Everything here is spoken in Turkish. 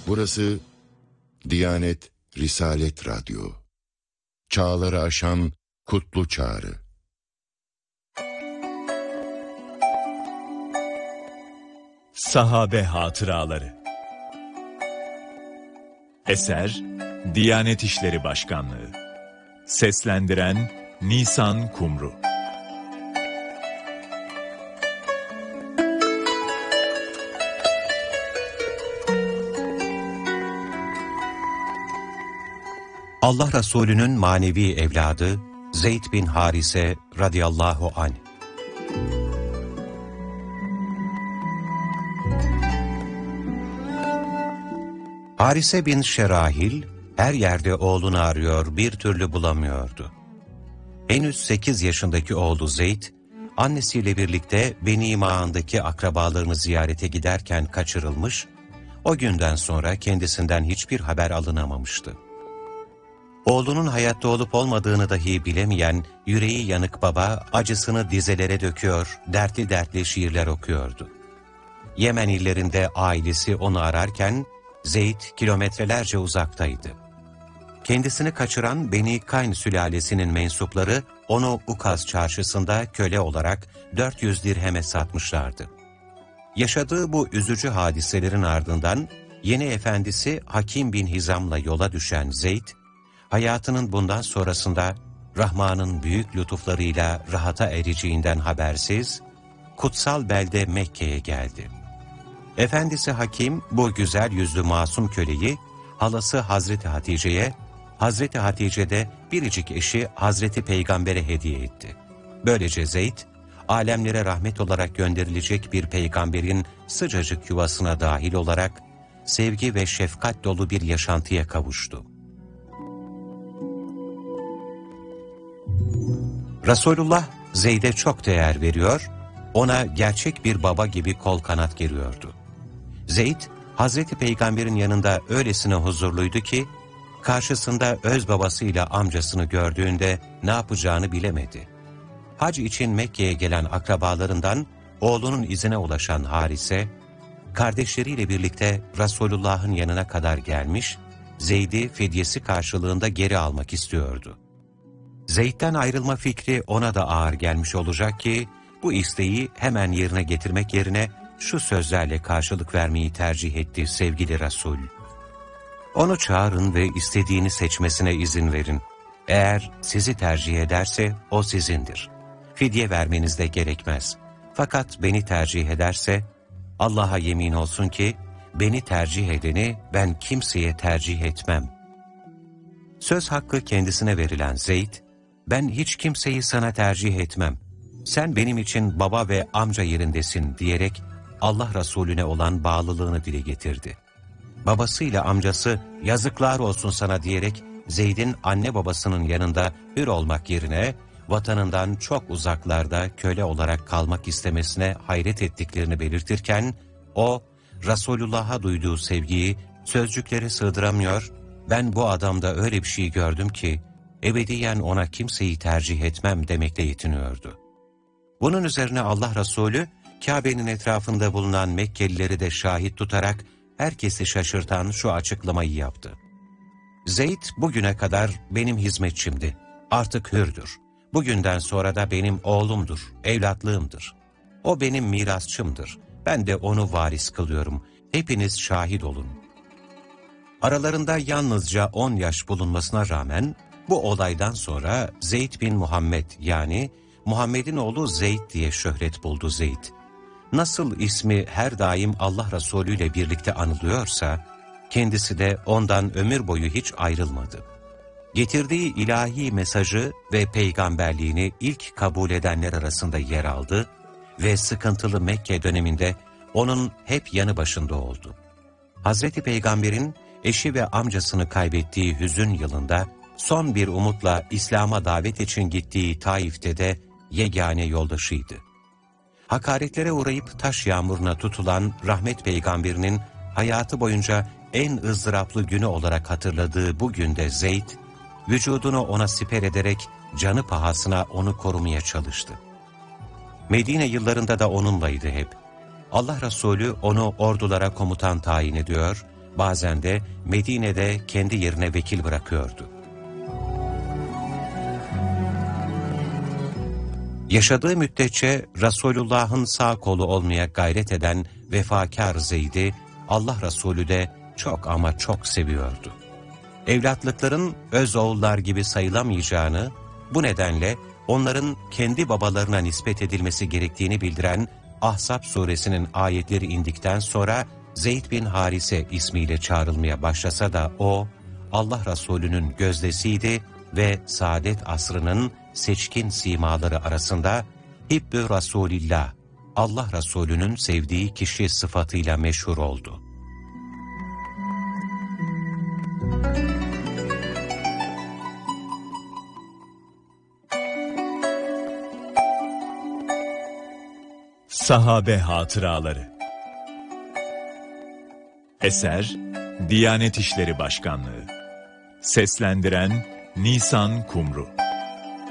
Burası Diyanet Risalet Radyo. Çağları aşan kutlu çağrı. Sahabe Hatıraları. Eser Diyanet İşleri Başkanlığı. Seslendiren Nisan Kumru. Allah Resulü'nün manevi evladı Zeyd bin Harise radıyallahu anh. Harise bin Şerahil her yerde oğlunu arıyor, bir türlü bulamıyordu. Henüz 8 yaşındaki oğlu Zeyd, annesiyle birlikte Beni Ma'andaki akrabalarını ziyarete giderken kaçırılmış, o günden sonra kendisinden hiçbir haber alınamamıştı. Oğlunun hayatta olup olmadığını dahi bilemeyen yüreği yanık baba acısını dizelere döküyor, dertli dertli şiirler okuyordu. Yemen illerinde ailesi onu ararken Zeyd kilometrelerce uzaktaydı. Kendisini kaçıran Beni Kayn sülalesinin mensupları onu Ukaz çarşısında köle olarak 400 dirheme satmışlardı. Yaşadığı bu üzücü hadiselerin ardından yeni efendisi Hakim bin Hizam'la yola düşen Zeyd, hayatının bundan sonrasında Rahman'ın büyük lütuflarıyla rahata ereceğinden habersiz, kutsal belde Mekke'ye geldi. Efendisi Hakim bu güzel yüzlü masum köleyi halası Hazreti Hatice'ye, Hazreti Hatice de biricik eşi Hazreti Peygamber'e hediye etti. Böylece Zeyd, alemlere rahmet olarak gönderilecek bir peygamberin sıcacık yuvasına dahil olarak sevgi ve şefkat dolu bir yaşantıya kavuştu. Resulullah Zeyd'e çok değer veriyor, ona gerçek bir baba gibi kol kanat geriyordu. Zeyd, Hazreti Peygamber'in yanında öylesine huzurluydu ki, karşısında öz babasıyla amcasını gördüğünde ne yapacağını bilemedi. Hac için Mekke'ye gelen akrabalarından oğlunun izine ulaşan Harise, kardeşleriyle birlikte Resulullah'ın yanına kadar gelmiş, Zeyd'i fidyesi karşılığında geri almak istiyordu. Zeyd'den ayrılma fikri ona da ağır gelmiş olacak ki, bu isteği hemen yerine getirmek yerine şu sözlerle karşılık vermeyi tercih etti sevgili Resul. Onu çağırın ve istediğini seçmesine izin verin. Eğer sizi tercih ederse o sizindir. Fidye vermeniz de gerekmez. Fakat beni tercih ederse, Allah'a yemin olsun ki, beni tercih edeni ben kimseye tercih etmem. Söz hakkı kendisine verilen Zeyd, ben hiç kimseyi sana tercih etmem. Sen benim için baba ve amca yerindesin diyerek Allah Resulüne olan bağlılığını dile getirdi. Babasıyla amcası yazıklar olsun sana diyerek Zeyd'in anne babasının yanında hür olmak yerine vatanından çok uzaklarda köle olarak kalmak istemesine hayret ettiklerini belirtirken o Resulullah'a duyduğu sevgiyi sözcüklere sığdıramıyor, ben bu adamda öyle bir şey gördüm ki ebediyen ona kimseyi tercih etmem demekle yetiniyordu. Bunun üzerine Allah Resulü Kabe'nin etrafında bulunan Mekkelileri de şahit tutarak herkesi şaşırtan şu açıklamayı yaptı. Zeyd bugüne kadar benim hizmetçimdi, artık hürdür. Bugünden sonra da benim oğlumdur, evlatlığımdır. O benim mirasçımdır, ben de onu varis kılıyorum. Hepiniz şahit olun. Aralarında yalnızca 10 yaş bulunmasına rağmen bu olaydan sonra Zeyd bin Muhammed yani Muhammed'in oğlu Zeyd diye şöhret buldu Zeyd. Nasıl ismi her daim Allah Resulü ile birlikte anılıyorsa, kendisi de ondan ömür boyu hiç ayrılmadı. Getirdiği ilahi mesajı ve peygamberliğini ilk kabul edenler arasında yer aldı ve sıkıntılı Mekke döneminde onun hep yanı başında oldu. Hazreti Peygamber'in eşi ve amcasını kaybettiği hüzün yılında son bir umutla İslam'a davet için gittiği Taif'te de yegane yoldaşıydı. Hakaretlere uğrayıp taş yağmuruna tutulan rahmet peygamberinin hayatı boyunca en ızdıraplı günü olarak hatırladığı bu günde Zeyd, vücudunu ona siper ederek canı pahasına onu korumaya çalıştı. Medine yıllarında da onunlaydı hep. Allah Resulü onu ordulara komutan tayin ediyor, bazen de Medine'de kendi yerine vekil bırakıyordu. Yaşadığı müddetçe Resulullah'ın sağ kolu olmaya gayret eden vefakar Zeyd'i Allah Resulü de çok ama çok seviyordu. Evlatlıkların öz oğullar gibi sayılamayacağını, bu nedenle onların kendi babalarına nispet edilmesi gerektiğini bildiren Ahzab suresinin ayetleri indikten sonra Zeyd bin Harise ismiyle çağrılmaya başlasa da o, Allah Resulü'nün gözdesiydi ve saadet asrının seçkin simaları arasında Hibbü Resulillah, Allah Resulü'nün sevdiği kişi sıfatıyla meşhur oldu. Sahabe Hatıraları. Eser Diyanet İşleri Başkanlığı. Seslendiren Nisan Kumru.